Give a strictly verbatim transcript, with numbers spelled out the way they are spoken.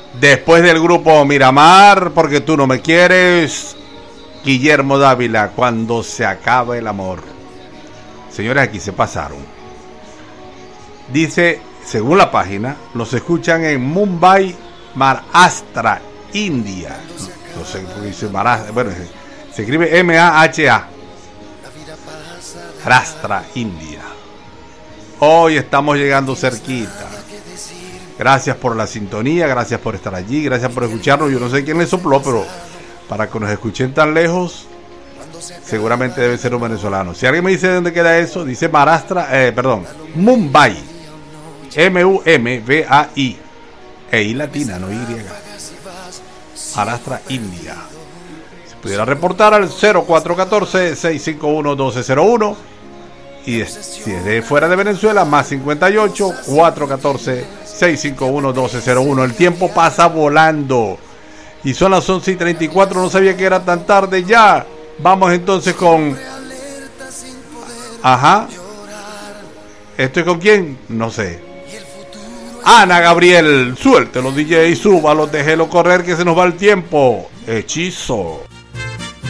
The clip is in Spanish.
Después del grupo Miramar, Porque tú no me quieres, Guillermo Dávila, Cuando se acaba el amor. Señores, aquí se pasaron. Dice, según la página, los escuchan en Mumbai, Maharashtra, India. No, no sé por qué dice Maharashtra. Bueno, se escribe M A H A. Maharashtra, India. Hoy estamos llegando cerquita. Gracias por la sintonía, gracias por estar allí, gracias por escucharnos. Yo no sé quién le sopló, pero para que nos escuchen tan lejos, seguramente debe ser un venezolano. Si alguien me dice dónde queda eso, dice Maharashtra, eh, perdón, Mumbai. M U M B A I. E I latina, no Y. Maharashtra, India. Si pudiera reportar al cero cuatro uno cuatro, seis cinco uno, uno dos cero uno. Y si es de fuera de Venezuela, más cincuenta y ocho, cuatro uno cuatro, seis cinco uno, uno dos cero uno. El tiempo pasa volando. Y son las once y treinta y cuatro. No sabía que era tan tarde ya. Vamos entonces con... Ajá. ¿Estoy con quién? No sé. Ana Gabriel. Suéltelo, D J. Súbalo, déjelo correr que se nos va el tiempo. Hechizo.